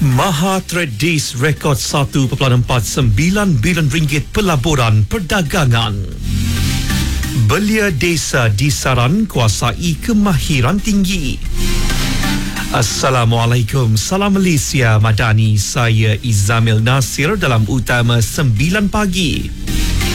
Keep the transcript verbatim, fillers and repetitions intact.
Maha Trade Days rekod satu perpuluhan empat sembilan bilion ringgit pelaburan perdagangan. Belia desa disaran kuasai kemahiran tinggi. Assalamualaikum, salam Malaysia Madani. Saya Izamil Nasir dalam Utama sembilan pagi.